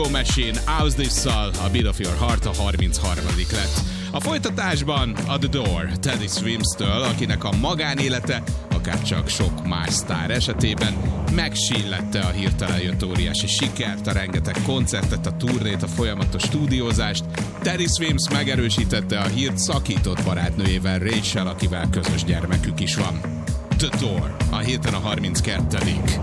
Machine Ausdisszal a Beat of Your Heart a 33. lett. A folytatásban a The Door Teddy Swims-től, akinek a magánélete, akárcsak sok más sztár esetében megsillette a hirtelen jött óriási sikert, a rengeteg koncertet, a turnét, a folyamatos stúdiózást. Teddy Swims megerősítette a hírt szakított barátnőjével, Rachel, akivel közös gyermekük is van. The Door, a héten a 32.